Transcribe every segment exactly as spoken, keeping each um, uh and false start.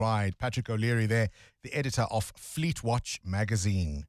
Right, Patrick O'Leary there, the editor of Fleet Watch magazine.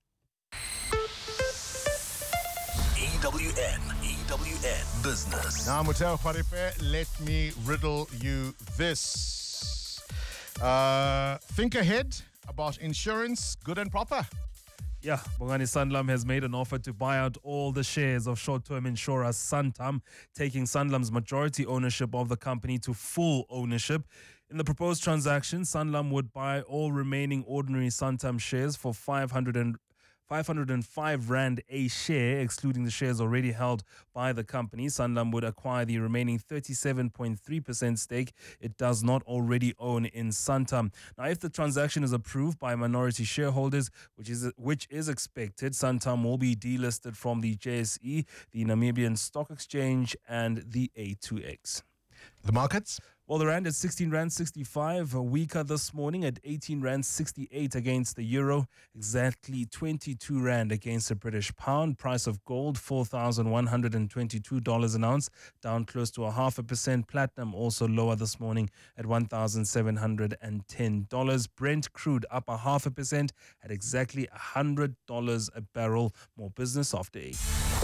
E W N, E W N Business. Now, Muteo Khwaripe, let me riddle you this. Uh, think ahead about insurance, good and proper. Yeah, Bongani Sanlam has made an offer to buy out all the shares of short-term insurer Santam, taking Sanlam's majority ownership of the company to full ownership. In the proposed transaction, Sanlam would buy all remaining ordinary Santam shares for five hundred and five hundred five rand a share, excluding the shares already held by the company. Sanlam would acquire the remaining thirty-seven point three percent stake it does not already own in Santam. Now, if the transaction is approved by minority shareholders, which is which is expected, Santam will be delisted from the J S E, the Namibian Stock Exchange, and the A two X. The markets? Well, the rand is sixteen rand sixty-five, weaker this morning at eighteen rand sixty-eight against the euro, exactly twenty-two rand against the British pound. Price of gold, four thousand one hundred twenty-two dollars an ounce, down close to a half a percent. Platinum also lower this morning at one thousand seven hundred ten dollars. Brent crude up a half a percent at exactly one hundred dollars a barrel. More business after eight.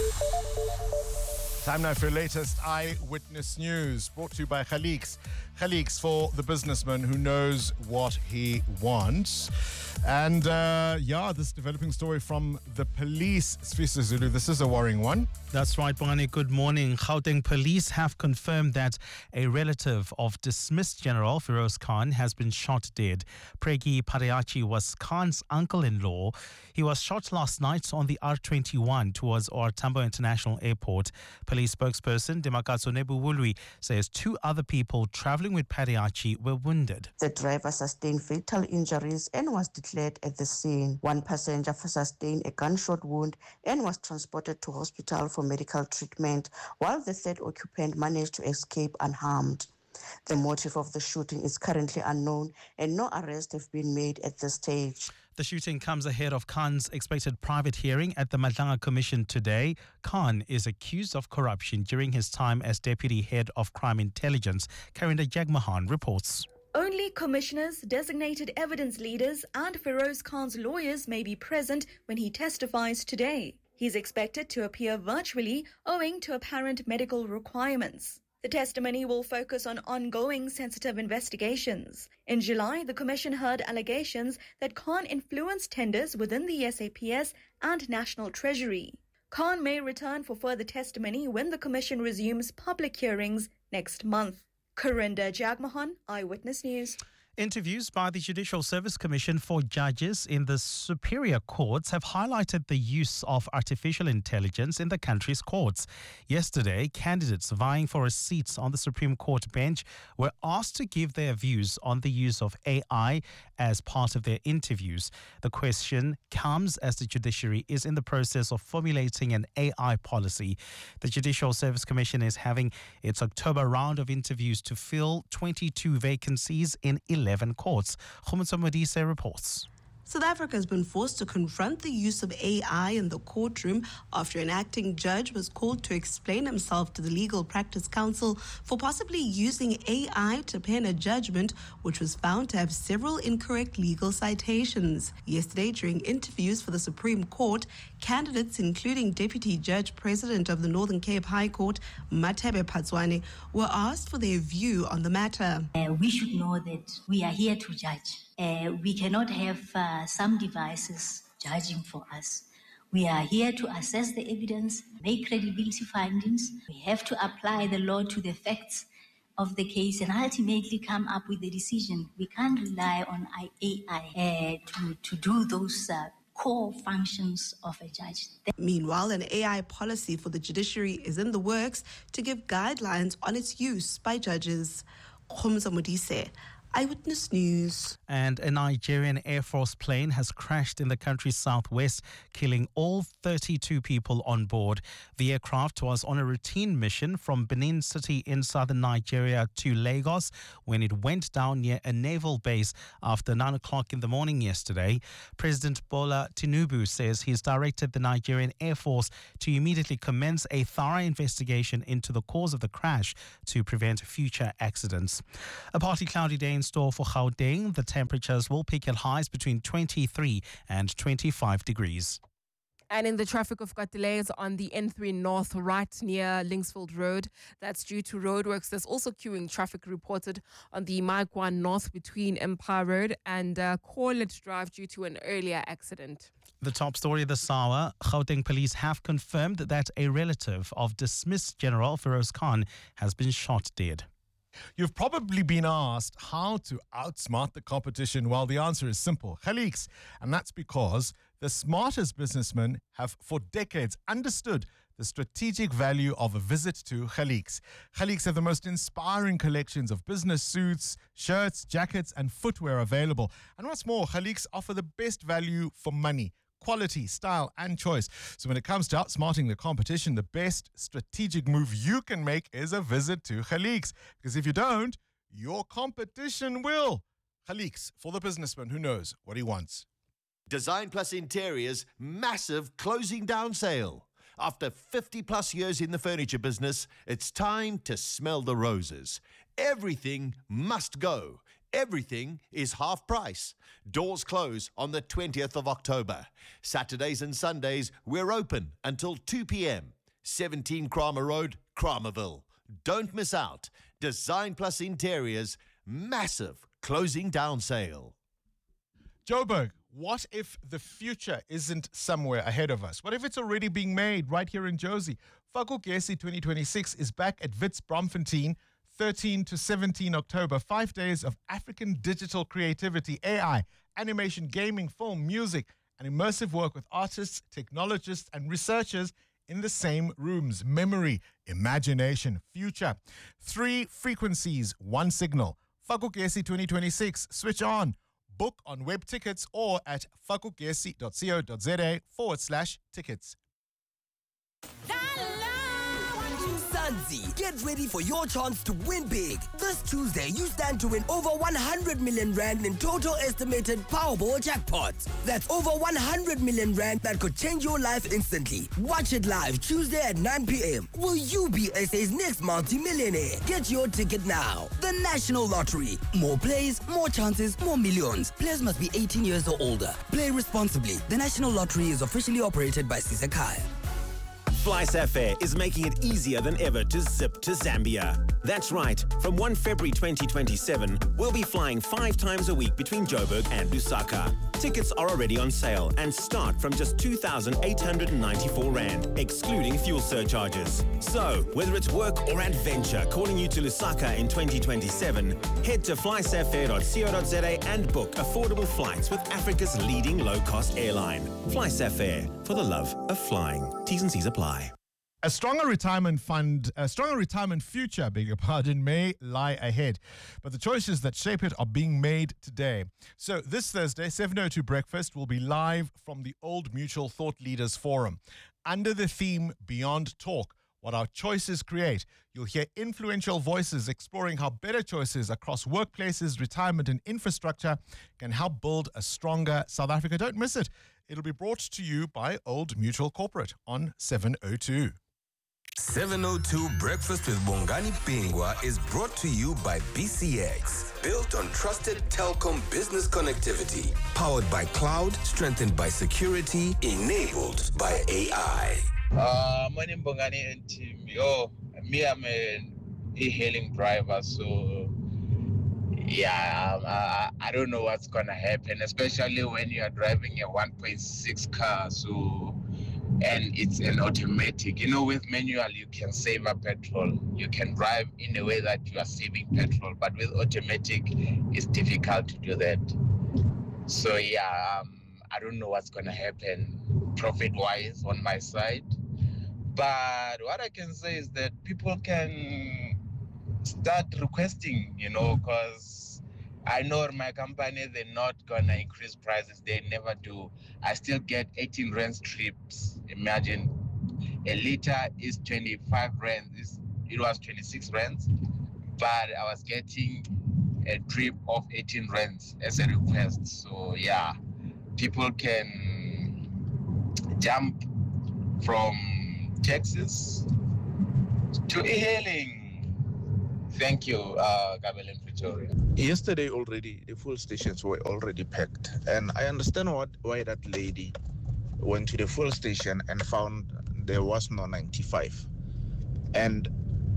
Time now for your latest Eyewitness News, brought to you by Khaliks. Khaliks, for the businessman who knows what he wants. And uh, yeah, this developing story from the police, Sfisa Zulu. This is a worrying one. That's right, Bongani. Good morning. Gauteng police have confirmed that a relative of dismissed General Feroz Khan has been shot dead. Pregi Pariachi was Khan's uncle-in-law. He was shot last night on the R twenty-one towards OR Tambo International Airport. Police spokesperson Demakatso Nebulwi says two other people traveling with Pariachi were wounded. The driver sustained fatal injuries and was declared at the scene. One passenger sustained a gunshot wound and was transported to hospital for medical treatment, while the third occupant managed to escape unharmed. The motive of the shooting is currently unknown and no arrests have been made at this stage. The shooting comes ahead of Khan's expected private hearing at the Madlanga Commission today. Khan is accused of corruption during his time as Deputy Head of Crime Intelligence. Karinda Jagmohan reports. Only commissioners, designated evidence leaders and Feroz Khan's lawyers may be present when he testifies today. He's expected to appear virtually owing to apparent medical requirements. The testimony will focus on ongoing sensitive investigations. In July, the Commission heard allegations that Khan influenced tenders within the S A P S and National Treasury. Khan may return for further testimony when the Commission resumes public hearings next month. Karinda Jagmohan, Eyewitness News. Interviews by the Judicial Service Commission for judges in the superior courts have highlighted the use of artificial intelligence in the country's courts. Yesterday, candidates vying for a seat on the Supreme Court bench were asked to give their views on the use of A I as part of their interviews. The question comes as the judiciary is in the process of formulating an A I policy. The Judicial Service Commission is having its October round of interviews to fill twenty-two vacancies in eleven courts. Khumutso Modise reports. South Africa has been forced to confront the use of A I in the courtroom after an acting judge was called to explain himself to the Legal Practice Council for possibly using A I to pen a judgment which was found to have several incorrect legal citations. Yesterday, during interviews for the Supreme Court, candidates, including Deputy Judge President of the Northern Cape High Court, Mathebe Patswane, were asked for their view on the matter. Uh, we should know that we are here to judge. Uh, we cannot have uh, some devices judging for us. We are here to assess the evidence, make credibility findings. We have to apply the law to the facts of the case and ultimately come up with a decision. We can't rely on A I uh, to, to do those uh, core functions of a judge. Meanwhile, an A I policy for the judiciary is in the works to give guidelines on its use by judges. Khumza Modise, Eyewitness News. And a Nigerian Air Force plane has crashed in the country's southwest, killing all thirty-two people on board. The aircraft was on a routine mission from Benin City in southern Nigeria to Lagos when it went down near a naval base after nine o'clock in the morning yesterday. President Bola Tinubu says he's directed the Nigerian Air Force to immediately commence a thorough investigation into the cause of the crash to prevent future accidents. A partly cloudy day in in store for Gauteng. The temperatures will peak at highs between twenty-three and twenty-five degrees. And in the traffic, we've got delays on the N three North right near Linksfield Road. That's due to roadworks. There's also queuing traffic reported on the Maikwan North between Empire Road and uh, Corlett Drive due to an earlier accident. The top story this hour, Gauteng police have confirmed that a relative of dismissed General Feroz Khan has been shot dead. You've probably been asked how to outsmart the competition. Well, the answer is simple. Khaliks. And that's because the smartest businessmen have for decades understood the strategic value of a visit to Khaliks. Khaliks have the most inspiring collections of business suits, shirts, jackets, and footwear available. And what's more, Khaliks offer the best value for money. Quality, style, and choice. So when it comes to outsmarting the competition, the best strategic move you can make is a visit to Khaliks. Because if you don't, your competition will. Khaliks, for the businessman who knows what he wants. Design Plus Interiors' massive closing down sale. After fifty plus years in the furniture business, it's time to smell the roses. Everything must go. Everything is half price. Doors close on the twentieth of October. Saturdays and Sundays, we're open until two p.m. seventeen Kramer Road, Kramerville. Don't miss out. Design Plus Interiors' massive closing down sale. Joburg, what if the future isn't somewhere ahead of us? What if it's already being made right here in Jozi? Fakugesi twenty twenty-six is back at Wits Bromfontein, thirteen to seventeen October. Five days of African digital creativity, A I, animation, gaming, film, music, and immersive work with artists, technologists, and researchers in the same rooms. Memory, imagination, future. Three frequencies, one signal. Fakugesi twenty twenty-six. Switch on. Book on web tickets or at fakugesi.co.za forward slash tickets. Mzansi, get ready for your chance to win big. This Tuesday, you stand to win over one hundred million rand in total estimated Powerball jackpots. That's over one hundred million rand that could change your life instantly. Watch it live Tuesday at nine p.m. Will you be S A's next multi-millionaire? Get your ticket now. The National Lottery. More plays, more chances, more millions. Players must be eighteen years or older. Play responsibly. The National Lottery is officially operated by Sisekaya. FlySafair is making it easier than ever to zip to Zambia. That's right. From the first of February twenty twenty-seven, we'll be flying five times a week between Joburg and Lusaka. Tickets are already on sale and start from just two thousand eight hundred ninety-four rand, excluding fuel surcharges. So, whether it's work or adventure calling you to Lusaka in twenty twenty-seven, head to flysafair dot co dot za and book affordable flights with Africa's leading low-cost airline. FlySafair, for the love of flying. T's and C's apply. A stronger retirement fund, a stronger retirement future, beg your pardon, may lie ahead. But the choices that shape it are being made today. So this Thursday, seven oh two Breakfast will be live from the Old Mutual Thought Leaders Forum. Under the theme Beyond Talk, what our choices create, you'll hear influential voices exploring how better choices across workplaces, retirement and infrastructure can help build a stronger South Africa. Don't miss it. It'll be brought to you by Old Mutual Corporate on seven oh two. seven oh two Breakfast with Bongani Pingwa is brought to you by B C X. Built on trusted telecom business connectivity. Powered by cloud, strengthened by security, enabled by A I. Uh, my name is Bongani and team. Yo, me, I'm an e-hailing driver, so yeah, um, uh, I don't know what's gonna happen, especially when you are driving a one point six car. So. And it's an automatic. You know, with manual, you can save up petrol. You can drive in a way that you are saving petrol. But with automatic, it's difficult to do that. So, yeah, um, I don't know what's going to happen profit-wise on my side. But what I can say is that people can start requesting, you know, because I know my company, they're not going to increase prices. They never do. I still get eighteen rand trips. Imagine a liter is twenty-five rand. It was twenty-six rands, but I was getting a trip of eighteen rands as a request. So yeah, people can jump from taxis to e-hailing. Thank you, uh, Gabriel and Pretoria. Yesterday already, the fuel stations were already packed. And I understand what why that lady went to the fuel station and found there was no ninety-five. And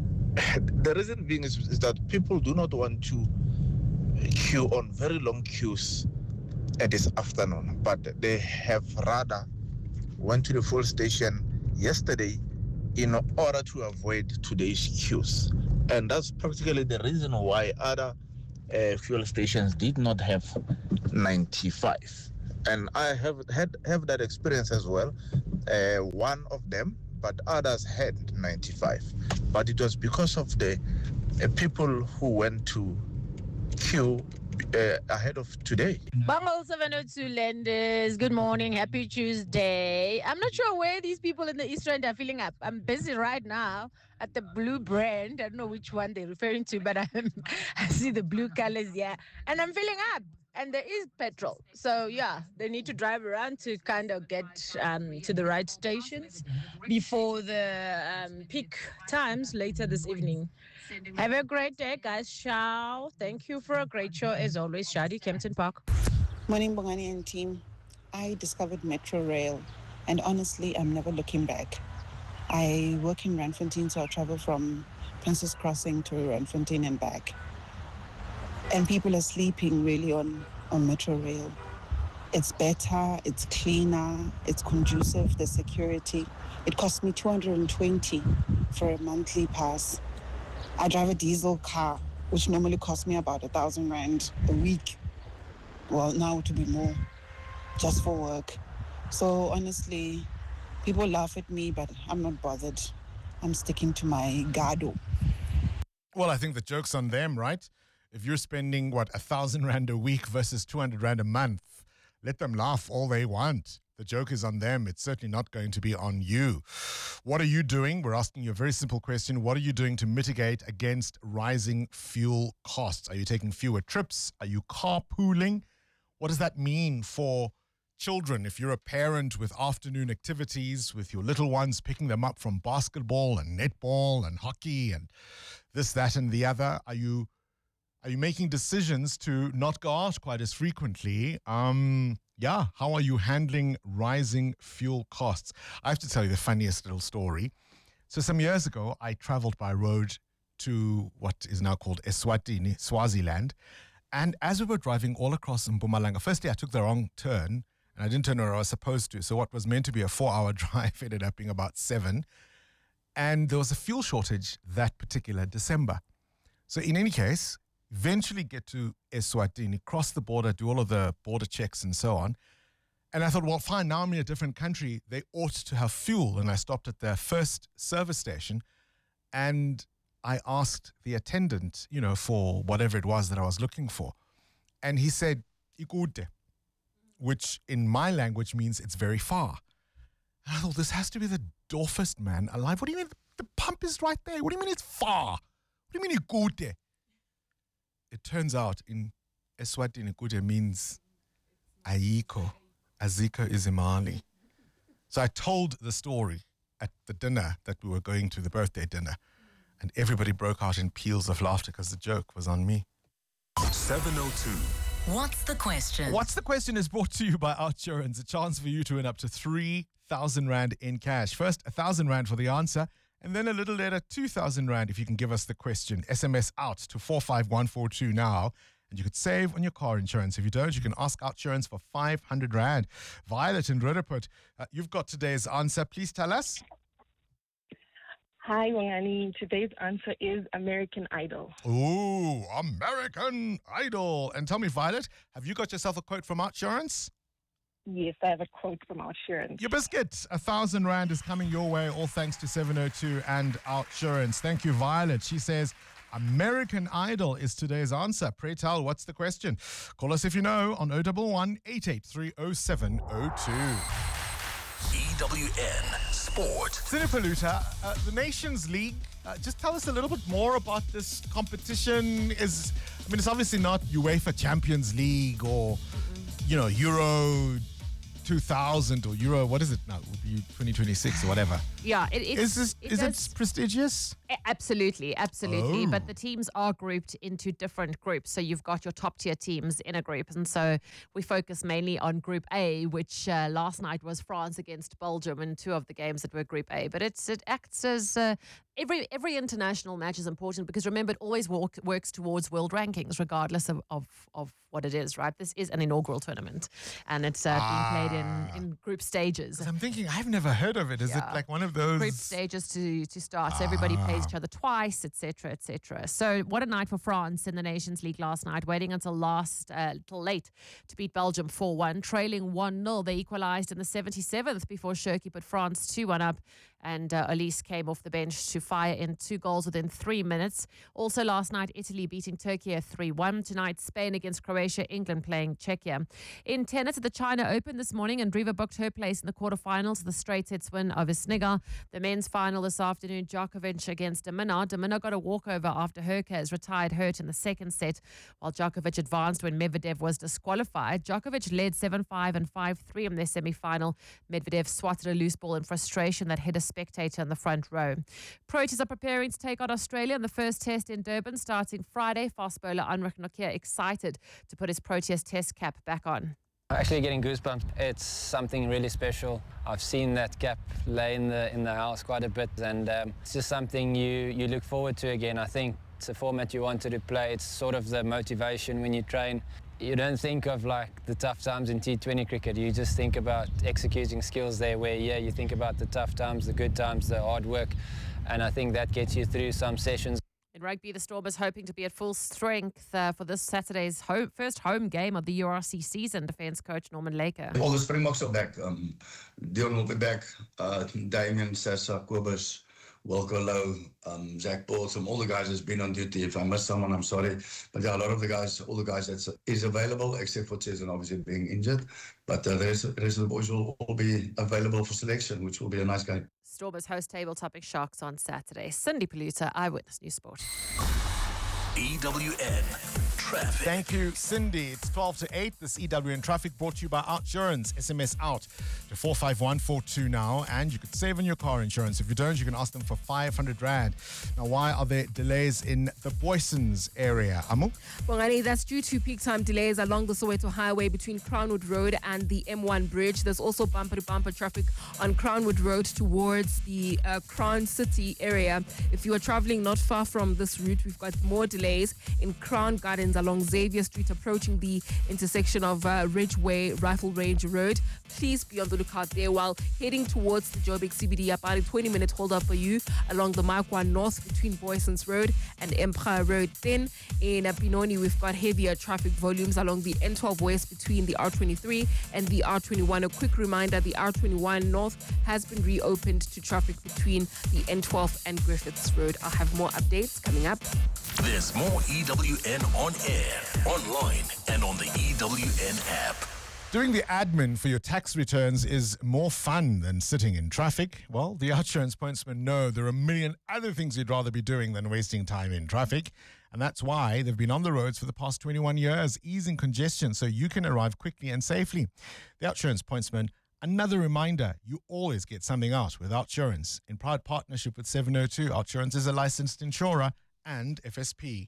the reason being is, is that people do not want to queue on very long queues at this afternoon, but they have rather went to the fuel station yesterday in order to avoid today's queues. And that's practically the reason why other uh, fuel stations did not have ninety-five. And I have had have that experience as well. Uh, one of them, but others had ninety-five. But it was because of the uh, people who went to queue uh, ahead of today. Bungle seven oh two lenders, good morning, happy Tuesday. I'm not sure where these people in the East End are filling up. I'm busy right now at the blue brand. I don't know which one they're referring to, but I'm, I see the blue colors, yeah. And I'm filling up. And there is petrol. So, yeah, they need to drive around to kind of get um, to the right stations before the um, peak times later this evening. Have a great day, guys. Ciao. Thank you for a great show. As always, Shadi, Kempton Park. Morning, Bongani and team. I discovered Metro Rail, and honestly, I'm never looking back. I work in Randfontein, so I travel from Princess Crossing to Randfontein and back. And people are sleeping really on, on Metro Rail. It's better, it's cleaner, it's conducive, the security. It cost me two hundred twenty for a monthly pass. I drive a diesel car, which normally costs me about a thousand rand a week. Well, now it will be more, just for work. So honestly, people laugh at me, but I'm not bothered. I'm sticking to my Gado. Well, I think the joke's on them, right? If you're spending, what, a thousand rand a week versus two hundred rand a month, let them laugh all they want. The joke is on them. It's certainly not going to be on you. What are you doing? We're asking you a very simple question. What are you doing to mitigate against rising fuel costs? Are you taking fewer trips? Are you carpooling? What does that mean for children? If you're a parent with afternoon activities with your little ones, picking them up from basketball and netball and hockey and this, that, and the other, are you Are you making decisions to not go out quite as frequently? Um, yeah, how are you handling rising fuel costs? I have to tell you the funniest little story. So some years ago, I traveled by road to what is now called Eswatini, Swaziland. And as we were driving all across Mpumalanga, firstly, I took the wrong turn, and I didn't turn where I was supposed to. So what was meant to be a four-hour drive ended up being about seven. And there was a fuel shortage that particular December. So in any case, eventually get to Eswatini, cross the border, do all of the border checks and so on. And I thought, well, fine, now I'm in a different country. They ought to have fuel. And I stopped at their first service station and I asked the attendant, you know, for whatever it was that I was looking for. And he said, Ikude, which in my language means it's very far. And I thought, this has to be the doffest man alive. What do you mean? The pump is right there. What do you mean it's far? What do you mean Ikude? It turns out in Eswatini, Ikude means Ayiko. Aziko is Imali. So I told the story at the dinner that we were going to, the birthday dinner, and everybody broke out in peals of laughter because the joke was on me. seven oh two. What's the question? What's the question is brought to you by Outsurance, a chance for you to win up to three thousand rand in cash. First, one thousand rand for the answer, and then a little later, two thousand rand if you can give us the question. S M S out to four five one four two now, and you could save on your car insurance. If you don't, you can ask Outsurance for five hundred rand. Violet in Rudderput, uh, you've got today's answer. Please tell us. Hi, Wangani. Today's answer is American Idol. Ooh, American Idol. And tell me, Violet, have you got yourself a quote from Outsurance? Yes, I have a quote from Outsurance. Your biscuit, a thousand rand is coming your way, all thanks to seven oh two and Outsurance. Thank you, Violet. She says, American Idol is today's answer. Pray tell, what's the question? Call us if you know on oh one one, eight eight three, oh seven oh two. E W N Sport. Sinipaluta, uh, the Nations League, uh, just tell us a little bit more about this competition. Is I mean, it's obviously not UEFA Champions League or, you know, Euro two thousand or Euro, what is it now? It would be twenty twenty-six or whatever. Yeah, it, it's, is this, it is does, it prestigious? Absolutely, absolutely. Oh. But the teams are grouped into different groups. So you've got your top tier teams in a group. And so we focus mainly on Group A, which uh, last night was France against Belgium in two of the games that were Group A. But it's it acts as uh, every every international match is important because remember, it always walk, works towards world rankings, regardless of, of, of what it is, right? This is an inaugural tournament and it's uh, Ah. being played in, in group stages. I'm thinking, I've never heard of it. Is Yeah. it like one of those? Group stages to, to start. So everybody plays each other twice, et cetera, et cetera. So what a night for France in the Nations League last night, waiting until last, uh, till late to beat Belgium four one, trailing one nil. They equalised in the seventy-seventh before Shirky put France two one up. And uh, Elise came off the bench to fire in two goals within three minutes. Also last night, Italy beating Turkey three one. Tonight, Spain against Croatia, England playing Czechia. In tennis at the China Open this morning, Andreeva booked her place in the quarterfinals of the straight sets win over Snigar. The men's final this afternoon, Djokovic against Demina. Demina got a walkover after Hurkacz retired hurt in the second set, while Djokovic advanced when Medvedev was disqualified. Djokovic led seven five and five three in their semi-final. Medvedev swatted a loose ball in frustration that hit a spectator in the front row. Proteas are preparing to take on Australia in the first test in Durban starting Friday. Fast bowler Anrich Nokia excited to put his Proteas test cap back on. Actually getting goosebumps. It's something really special. I've seen that cap lay in the in the house quite a bit and um, it's just something you, you look forward to again. I think it's a format you wanted to play. It's sort of the motivation when you train. You don't think of like the tough times in T twenty cricket. You just think about executing skills there where, yeah, you think about the tough times, the good times, the hard work. And I think that gets you through some sessions. In rugby, the Stormers hoping to be at full strength uh, for this Saturday's home, first home game of the U R C season. Defence coach Norman Laker. All the Springboks are back. Um, Dion will be back. Uh, Damien, Sessa, Kobus, Wilco Low, um, Zach Paulson, all the guys that's been on duty. If I missed someone, I'm sorry. But yeah, a lot of the guys, all the guys that is available, except for Chesson obviously being injured. But uh, the, rest, the rest of the boys will all be available for selection, which will be a nice game. Stormers host Table Topic Sharks on Saturday. Cindy Paluta, Eyewitness News Sport. E W N Traffic. Thank you, Cindy. It's twelve to eight. This E W N Traffic brought to you by Outsurance. S M S out to four five one four two now, and you could save on your car insurance. If you don't, you can ask them for five hundred rand. Now, why are there delays in the Boysons area? Amu? Bongani, that's due to peak time delays along the Soweto Highway between Crownwood Road and the M one bridge. There's also bumper-to-bumper traffic on Crownwood Road towards the uh, Crown City area. If you are traveling not far from this route, we've got more delays in Crown Gardens along Xavier Street, approaching the intersection of uh, Ridgeway, Rifle Range Road. Please be on the lookout there. While heading towards the Joburg C B D, about a twenty minute hold up for you along the Markwa North between Boysons Road and Empire Road. Then in uh, Pinoni, we've got heavier traffic volumes along the N twelve West between the R twenty-three and the R twenty-one. A quick reminder, the R twenty-one North has been reopened to traffic between the N twelve and Griffiths Road. I'll have more updates coming up. There's more E W N on air, online, and on the E W N app. Doing the admin for your tax returns is more fun than sitting in traffic. Well, the Outsurance pointsmen know there are a million other things you'd rather be doing than wasting time in traffic. And that's why they've been on the roads for the past twenty-one years, easing congestion so you can arrive quickly and safely. The Outsurance pointsmen, another reminder, you always get something out with Outsurance. In proud partnership with seven oh two, Outsurance is a licensed insurer and F S P.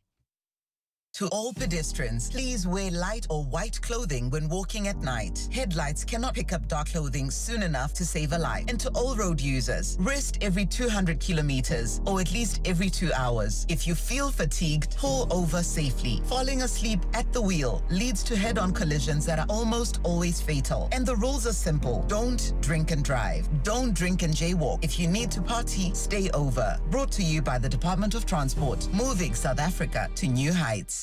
To all pedestrians, please wear light or white clothing when walking at night. Headlights cannot pick up dark clothing soon enough to save a life. And to all road users, rest every two hundred kilometers or at least every two hours. If you feel fatigued, pull over safely. Falling asleep at the wheel leads to head-on collisions that are almost always fatal. And the rules are simple. Don't drink and drive. Don't drink and jaywalk. If you need to party, stay over. Brought to you by the Department of Transport, moving South Africa to new heights.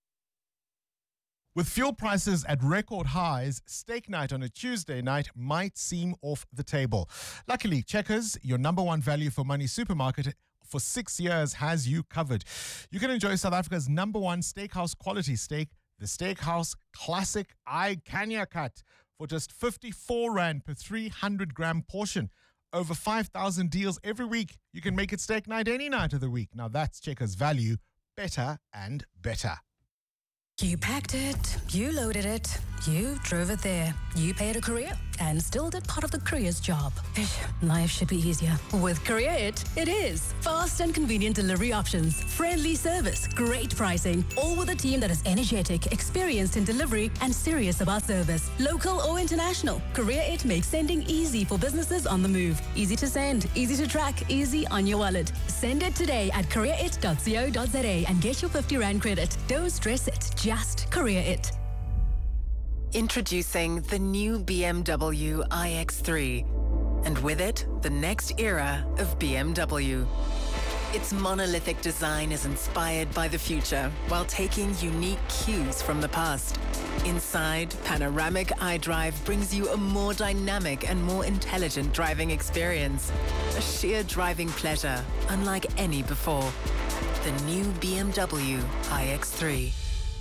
With fuel prices at record highs, steak night on a Tuesday night might seem off the table. Luckily, Checkers, your number one value for money supermarket for six years, has you covered. You can enjoy South Africa's number one steakhouse quality steak, the Steakhouse Classic I Kenya Cut, for just fifty-four rand per three hundred gram portion. Over five thousand deals every week. You can make it steak night any night of the week. Now that's Checkers value, better and better. You packed it, you loaded it, You drove it there. You paid a courier and still did part of the courier's job. Life should be easier. With Courier It, it is. Fast and convenient delivery options, friendly service, great pricing, all with a team that is energetic, experienced in delivery, and serious about service. Local or international, Courier It makes sending easy for businesses on the move. Easy to send, easy to track, easy on your wallet. Send it today at courier it dot co dot za and get your fifty rand credit. Don't stress it, just Courier It. Introducing the new B M W i X three, and with it, the next era of B M W. Its monolithic design is inspired by the future while taking unique cues from the past. Inside, panoramic iDrive brings you a more dynamic and more intelligent driving experience. A sheer driving pleasure, unlike any before. The new B M W i X three.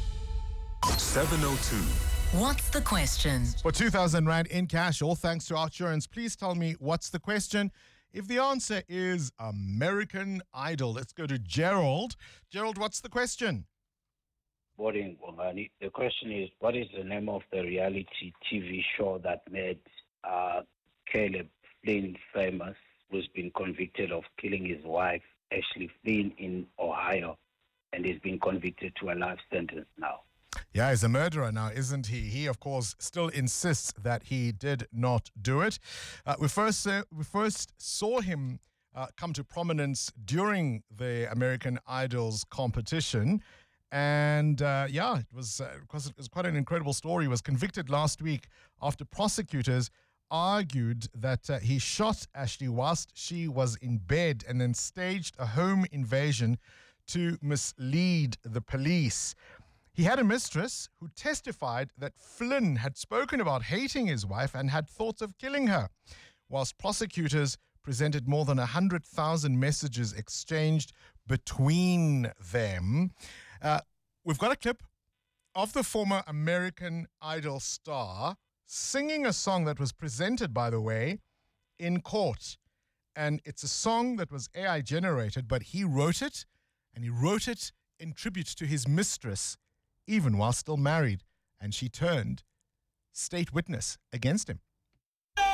seven oh two. What's the question? For two thousand Rand in cash, all thanks to Outsurance, please tell me what's the question. If the answer is American Idol, let's go to Gerald. Gerald, what's the question? Morning, Bongani. The question is, what is the name of the reality T V show that made uh, Caleb Flynn famous, who's been convicted of killing his wife, Ashley Flynn, in Ohio, and he's been convicted to a life sentence now? Yeah, he's a murderer now, isn't he? He, of course, still insists that he did not do it. Uh, we first uh, we first saw him uh, come to prominence during the American Idol's competition. And uh, yeah, it was, uh, it was it was quite an incredible story. He was convicted last week after prosecutors argued that uh, he shot Ashley whilst she was in bed and then staged a home invasion to mislead the police. He had a mistress who testified that Flynn had spoken about hating his wife and had thoughts of killing her, whilst prosecutors presented more than one hundred thousand messages exchanged between them. Uh, we've got a clip of the former American Idol star singing a song that was presented, by the way, in court. And it's a song that was A I generated, but he wrote it, and he wrote it in tribute to his mistress, even while still married, and she turned state witness against him.